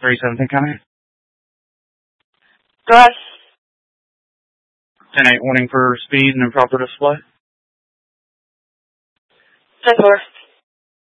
317 coming. Go ahead. 10-8 warning for speed and improper display. 10-4.